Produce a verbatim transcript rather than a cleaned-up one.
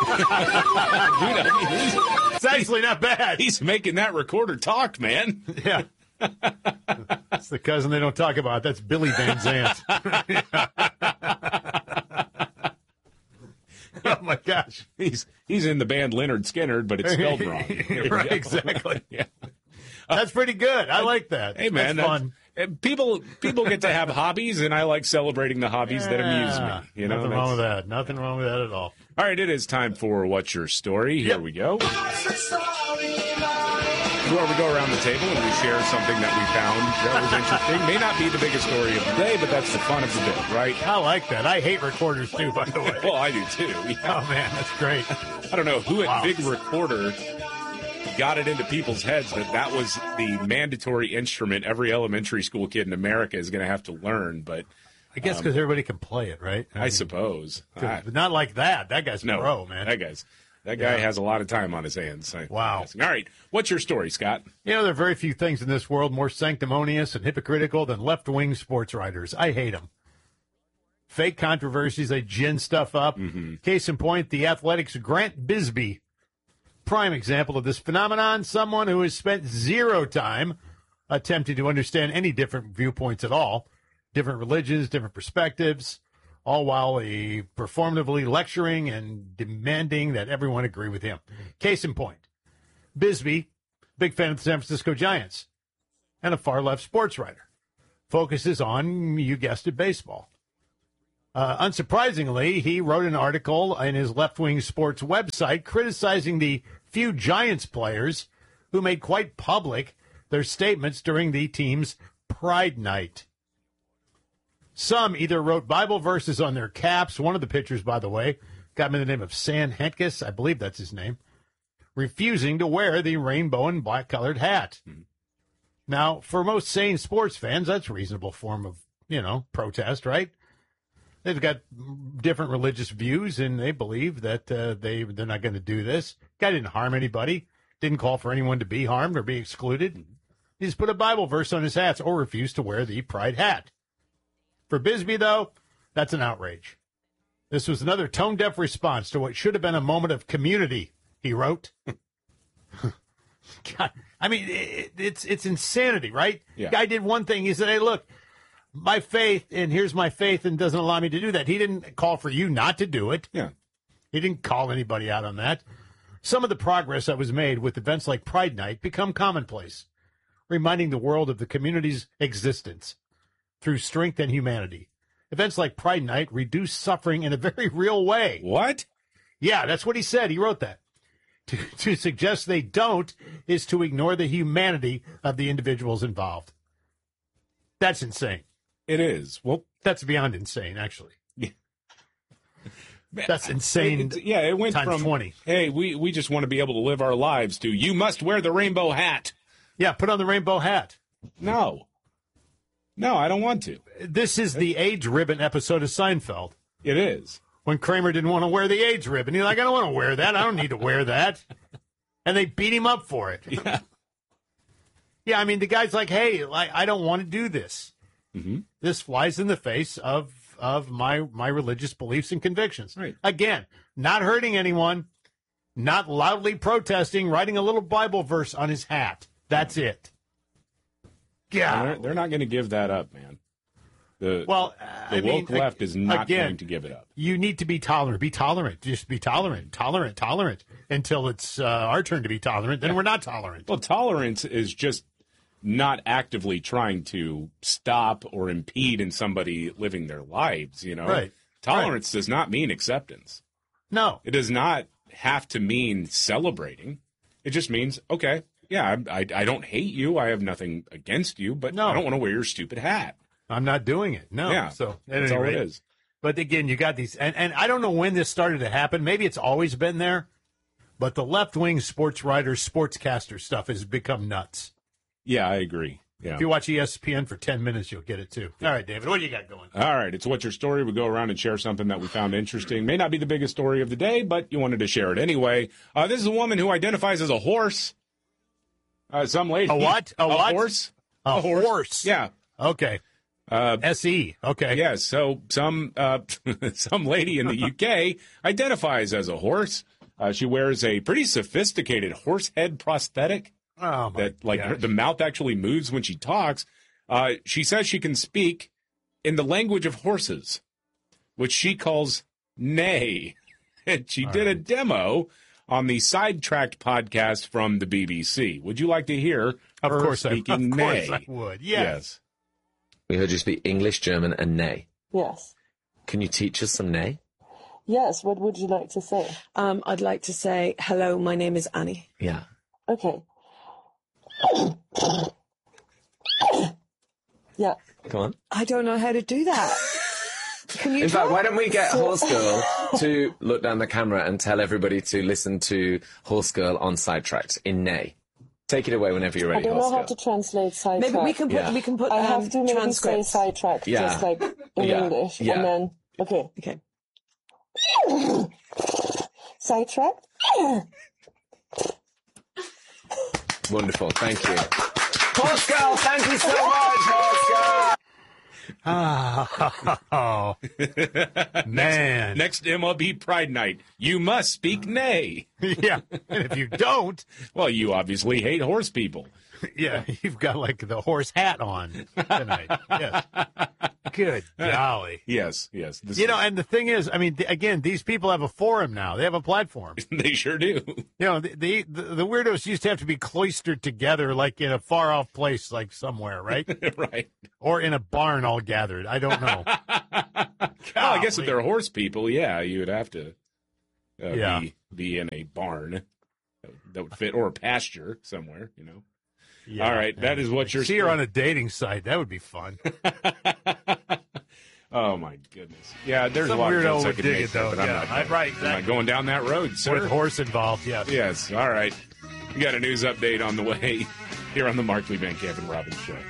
I mean, he's, it's actually not bad. He's making that recorder talk, man. Yeah. That's the cousin they don't talk about. That's Billy Van Zandt. Oh, my gosh. He's he's in the band Leonard Skinner, but it's spelled wrong. Right, exactly. Yeah. That's pretty good. I like that. Hey, man. That's fun. People people get to have hobbies, and I like celebrating the hobbies yeah, that amuse me. You know, Nothing wrong with that. Nothing wrong with that at all. All right, it is time for What's Your Story. Here yep. we go. Where we go around the table and we share something that we found that was interesting. May not be the biggest story of the day, but that's the fun of the bit, right? I like that. I hate recorders, too, by the way. Well, I do, too. Yeah. Oh, man, that's great. I don't know who wow. at Big Recorder got it into people's heads that that was the mandatory instrument every elementary school kid in America is going to have to learn, but... I guess because um, everybody can play it, right? I, I mean, suppose. I, but not like that. That guy's no, pro, man. That guy's... That guy yeah. has a lot of time on his hands. Wow. All right. What's your story, Scott? You know, there are very few things in this world more sanctimonious and hypocritical than left-wing sports writers. I hate them. Fake controversies, they gin stuff up. Mm-hmm. Case in point, the Athletics' Grant Bisbee. Prime example of this phenomenon, someone who has spent zero time attempting to understand any different viewpoints at all, different religions, different perspectives, all while he performatively lecturing and demanding that everyone agree with him. Case in point, Bisbee, big fan of the San Francisco Giants, and a far-left sports writer, focuses on, you guessed it, baseball. Uh, unsurprisingly, he wrote an article in his left-wing sports website criticizing the few Giants players who made quite public their statements during the team's Pride Night. Some either wrote Bible verses on their caps. One of the pitchers, by the way, got me the name of Sam Hentges, I believe that's his name, refusing to wear the rainbow and black-colored hat. Mm-hmm. Now, for most sane sports fans, that's a reasonable form of, you know, protest, right? They've got different religious views, and they believe that uh, they, they're not going to do this. Guy didn't harm anybody, didn't call for anyone to be harmed or be excluded. Mm-hmm. He just put a Bible verse on his hats or refused to wear the pride hat. For Bisbee, though, that's an outrage. This was another tone-deaf response to what should have been a moment of community, he wrote. God, I mean, it, it's it's insanity, right? Yeah. Guy did one thing. He said, hey, look, my faith, and here's my faith, and doesn't allow me to do that. He didn't call for you not to do it. Yeah. He didn't call anybody out on that. Some of the progress that was made with events like Pride Night become commonplace, reminding the world of the community's existence through strength and humanity. Events like Pride Night reduce suffering in a very real way. What? Yeah, that's what he said. He wrote that. To, to suggest they don't is to ignore the humanity of the individuals involved. That's insane. It is. Well, that's beyond insane, actually. Yeah. That's insane. It, it, yeah, it went times from twenty. Hey, we, we just want to be able to live our lives to you must wear the rainbow hat. Yeah, put on the rainbow hat. No. No, I don't want to. This is the AIDS ribbon episode of Seinfeld. It is. When Kramer didn't want to wear the AIDS ribbon. He's like, I don't want to wear that. I don't need to wear that. And they beat him up for it. Yeah. Yeah, I mean, the guy's like, hey, I, I don't want to do this. Mm-hmm. This flies in the face of of my, my religious beliefs and convictions. Right. Again, not hurting anyone, not loudly protesting, writing a little Bible verse on his hat. That's it. Yeah, they're, they're not going to give that up, man. The well, the I woke mean, left is not again, going to give it up. You need to be tolerant. Be tolerant. Just be tolerant. Tolerant. Tolerant until it's uh, our turn to be tolerant. Then we're not tolerant. Well, tolerance is just not actively trying to stop or impede in somebody living their lives. You know, right? Tolerance right. does not mean acceptance. No, it does not have to mean celebrating. It just means okay. Yeah, I, I, I don't hate you. I have nothing against you, but no. I don't want to wear your stupid hat. I'm not doing it. No. Yeah, so that's all it is. But again, you got these, and, and I don't know when this started to happen. Maybe it's always been there, but the left-wing sports writers, sportscaster stuff has become nuts. Yeah, I agree. Yeah. If you watch E S P N for ten minutes, you'll get it too. All right, David, what do you got going? All right, it's What's Your Story? We go around and share something that we found interesting. May not be the biggest story of the day, but you wanted to share it anyway. Uh, this is a woman who identifies as a horse. Uh, some lady. A what? A, a what? horse. A, a horse. horse. Yeah. Okay. Uh, S E. Okay. Yes. So some uh, some lady in the U K identifies as a horse. Uh, she wears a pretty sophisticated horse head prosthetic Oh, my that, like, gosh. her, the mouth actually moves when she talks. Uh, she says she can speak in the language of horses, which she calls neigh. And she All did a right. demo on the Sidetracked podcast from the B B C. Would you like to hear Of her course, I, of speaking course neigh? I would. Yes. We heard you speak English, German, and neigh. Yes. Can you teach us some neigh? Yes, what would you like to say? Um, I'd like to say, hello, my name is Annie. Yeah. Okay. Yeah. Come on. I don't know how to do that. Can you In fact, try? why don't we get Horse Girl to look down the camera and tell everybody to listen to Horse Girl on Sidetracked in neigh. Take it away whenever you're I ready, don't know Horse how Girl. to translate sidetrack. Maybe we can put, Yeah. we can put I um, have to maybe say transcripts. sidetrack, Yeah. just like in Yeah. English. Yeah. And then, okay. Okay. Sidetrack? Wonderful. Thank you. Horse Girl, thank you so much, Horse Girl. Oh, man. Next M L B Pride Night, you must speak neigh. Yeah. And if you don't, Well, you obviously hate horse people. yeah, you've got like the horse hat on tonight. Yes. Good golly. Yes, yes. This You is- know, and the thing is, I mean, th- again, these people have a forum now. They have a platform. they sure do. You know, the, the the weirdos used to have to be cloistered together, like in a far off place, like somewhere, right? Right. Or in a barn, all gathered. I don't know. Well, I guess if Golly. they're horse people, yeah, you would have to uh, Yeah. be, be in a barn that would fit, or a pasture somewhere, you know. Yeah. All right, that is what you're See her on a dating site. That would be fun. Oh, my goodness. Yeah, there's Some a lot of weirdo jokes I would could dig make it, there, though. but I'm Yeah, not, I- going. right, I'm not exactly. going down that road, sir. With horse involved, yes. Yes, all right. We got a news update on the way here on the Markley, Van Camp and Robbins Show.